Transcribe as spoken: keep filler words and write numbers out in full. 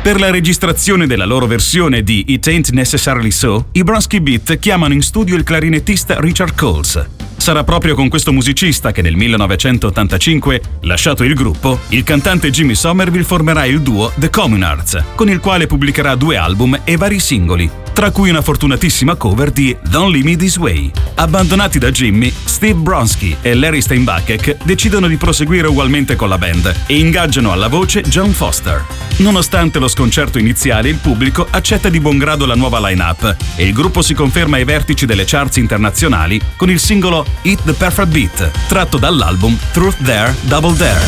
Per la registrazione della loro versione di It Ain't Necessarily So, i Bronski Beat chiamano in studio il clarinettista Richard Coles. Sarà proprio con questo musicista che nel millenovecentottantacinque, lasciato il gruppo, il cantante Jimmy Somerville formerà il duo The Communards, con il quale pubblicherà due album e vari singoli, tra cui una fortunatissima cover di Don't Leave Me This Way. Abbandonati da Jimmy, Steve Bronski e Larry Steinbuckek decidono di proseguire ugualmente con la band e ingaggiano alla voce John Foster. Nonostante lo sconcerto iniziale, il pubblico accetta di buon grado la nuova line-up e il gruppo si conferma ai vertici delle charts internazionali con il singolo Hit the Perfect Beat, tratto dall'album Truth Dare Double Dare.